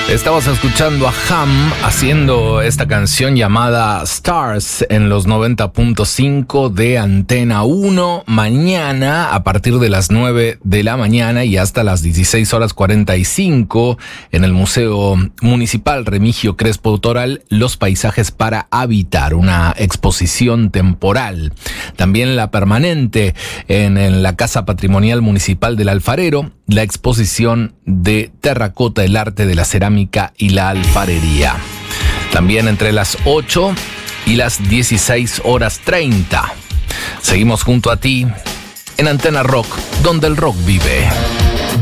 Estabas escuchando a Ham haciendo esta canción llamada Stars en los 90.5 de Antena 1. Mañana, a partir de las 9 de la mañana y hasta las 16:45, en el Museo Municipal Remigio Crespo Toral, Los Paisajes para Habitar, una exposición temporal. También la permanente en la Casa Patrimonial Municipal del Alfarero, la exposición de terracota, el arte de la cerámica y la alfarería. También entre las 8 y las 16:30. Seguimos junto a ti en Antena Rock, donde el rock vive.